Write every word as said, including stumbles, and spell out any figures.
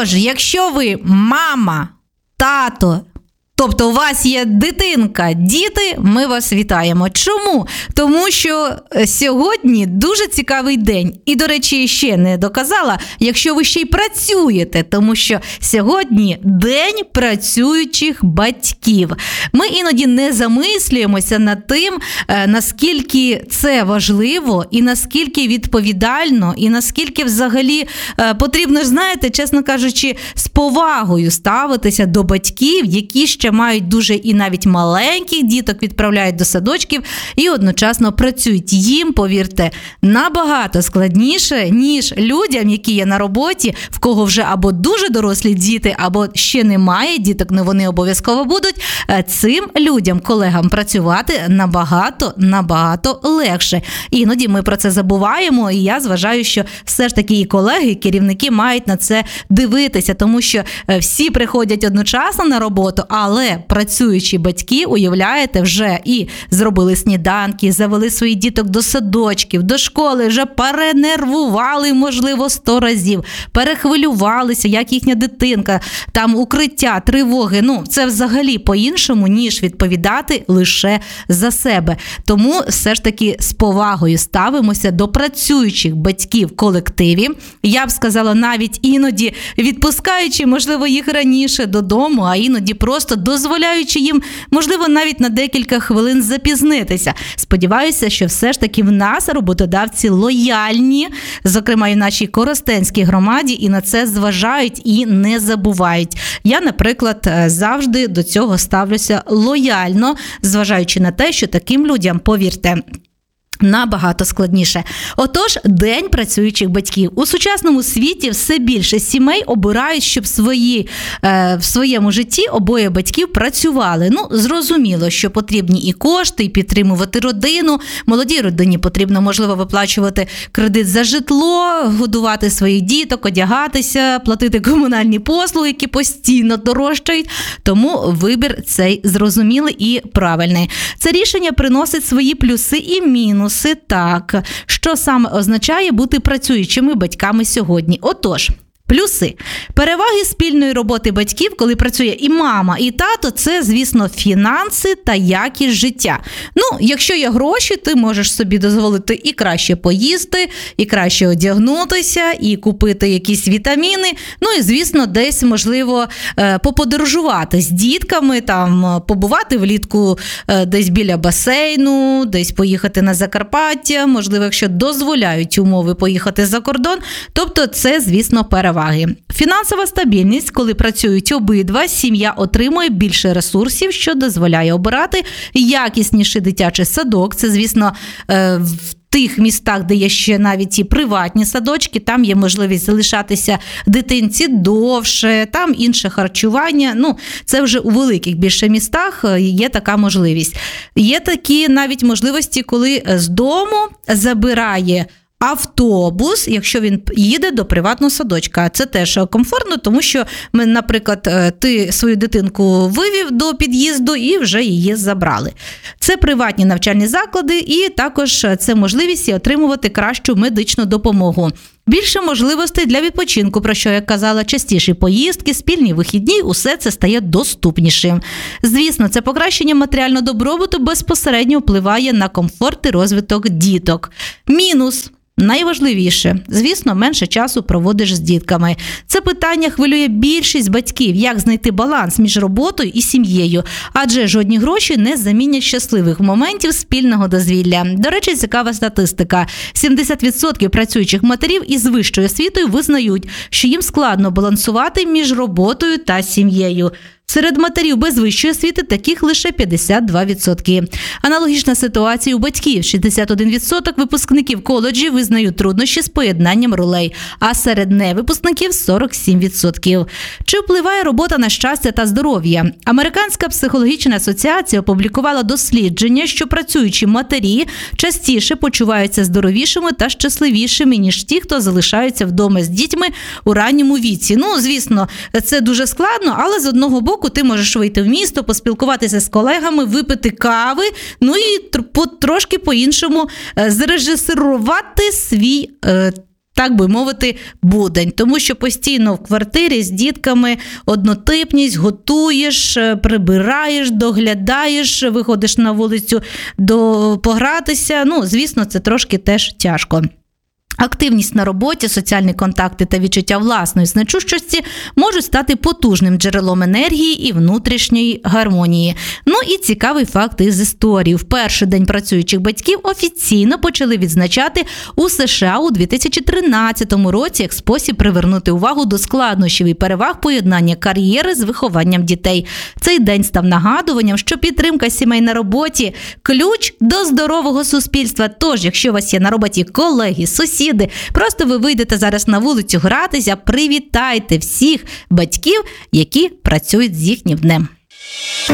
Отож, якщо ви мама, тато, тобто у вас є дитинка, діти, ми вас вітаємо. Чому? Тому що сьогодні дуже цікавий день. І, до речі, ще не доказала, якщо ви ще й працюєте, тому що сьогодні день працюючих батьків. Ми іноді не замислюємося над тим, наскільки це важливо і наскільки відповідально, і наскільки взагалі потрібно, знаєте, чесно кажучи, з повагою ставитися до батьків, які ще мають дуже і навіть маленьких діток, відправляють до садочків і одночасно працюють. Їм, повірте, набагато складніше, ніж людям, які є на роботі, в кого вже або дуже дорослі діти, або ще немає діток, але вони обов'язково будуть. Цим людям, колегам, працювати набагато, набагато легше. Іноді ми про це забуваємо, і я зважаю, що все ж таки і колеги, і керівники мають на це дивитися, тому що всі приходять одночасно на роботу, але працюючі батьки, уявляєте, вже і зробили сніданки, завели своїх діток до садочків, до школи, вже перенервували, можливо, сто разів, перехвилювалися, як їхня дитинка, там укриття, тривоги. Ну, це взагалі по-іншому, ніж відповідати лише за себе. Тому все ж таки з повагою ставимося до працюючих батьків в колективі. Я б сказала, навіть іноді відпускаючи, можливо, їх раніше додому, а іноді просто дозволяючи їм, можливо, навіть на декілька хвилин запізнитися. Сподіваюся, що все ж таки в нас роботодавці лояльні, зокрема і в нашій Коростенській громаді, і на це зважають і не забувають. Я, наприклад, завжди до цього ставлюся лояльно, зважаючи на те, що таким людям, повірте, набагато складніше. Отож, День працюючих батьків. У сучасному світі все більше сімей обирають, щоб свої, е, в своєму житті обоє батьків працювали. Ну, зрозуміло, що потрібні і кошти, і підтримувати родину. Молодій родині потрібно, можливо, виплачувати кредит за житло, годувати своїх діток, одягатися, платити комунальні послуги, які постійно дорожчають. Тому вибір цей зрозумілий і правильний. Це рішення приносить свої плюси і мінуси. Так, що саме означає бути працюючими батьками сьогодні? Отож, плюси. Переваги спільної роботи батьків, коли працює і мама, і тато, це, звісно, фінанси та якість життя. Ну, якщо є гроші, ти можеш собі дозволити і краще поїсти, і краще одягнутися, і купити якісь вітаміни. Ну, і, звісно, десь, можливо, поподорожувати з дітками, там, побувати влітку десь біля басейну, десь поїхати на Закарпаття, можливо, якщо дозволяють умови поїхати за кордон. Тобто це, звісно, переваги. Фінансова стабільність, коли працюють обидва, сім'я отримує більше ресурсів, що дозволяє обирати якісніший дитячий садок. Це, звісно, в тих містах, де є ще навіть і приватні садочки, там є можливість залишатися дитинці довше, там інше харчування. Ну, це вже у великих більше містах є така можливість. Є такі навіть можливості, коли з дому забирає автобус, якщо він їде до приватного садочка. Це теж комфортно, тому що, наприклад, ти свою дитинку вивів до під'їзду і вже її забрали. Це приватні навчальні заклади і також це можливість отримувати кращу медичну допомогу. Більше можливостей для відпочинку, про що я казала, частіші поїздки, спільні вихідні, усе це стає доступнішим. Звісно, це покращення матеріального добробуту безпосередньо впливає на комфорт і розвиток діток. Мінус. Найважливіше, звісно, менше часу проводиш з дітками. Це питання хвилює більшість батьків, як знайти баланс між роботою і сім'єю, адже жодні гроші не замінять щасливих моментів спільного дозвілля. До речі, цікава статистика. сімдесят відсотків працюючих матерів із вищою освітою визнають, що їм складно балансувати між роботою та сім'єю. Серед матерів без вищої освіти таких лише п'ятдесят два відсотки. Аналогічна ситуація у батьків. шістдесят один відсоток випускників коледжів визнають труднощі з поєднанням ролей, а серед невипускників сорок сім відсотків. Чи впливає робота на щастя та здоров'я? Американська психологічна асоціація опублікувала дослідження, що працюючі матері частіше почуваються здоровішими та щасливішими, ніж ті, хто залишаються вдома з дітьми у ранньому віці. Ну, звісно, це дуже складно, але з одного боку ти можеш вийти в місто, поспілкуватися з колегами, випити кави, ну і трошки по-іншому зрежисерувати свій е, так би мовити, будень. Тому що постійно в квартирі з дітками однотипність, готуєш, прибираєш, доглядаєш, виходиш на вулицю до погратися. Ну, звісно, це трошки теж тяжко. Активність на роботі, соціальні контакти та відчуття власної значущості можуть стати потужним джерелом енергії і внутрішньої гармонії. Ну і цікавий факт із історії. В перший день працюючих батьків офіційно почали відзначати у США у дві тисячі тринадцятому році як спосіб привернути увагу до складнощів і переваг поєднання кар'єри з вихованням дітей. Цей день став нагадуванням, що підтримка сімей на роботі – ключ до здорового суспільства. Тож, якщо у вас є на роботі колеги, сусіди, просто ви вийдете зараз на вулицю гратися, привітайте всіх батьків, які працюють з їхнім днем.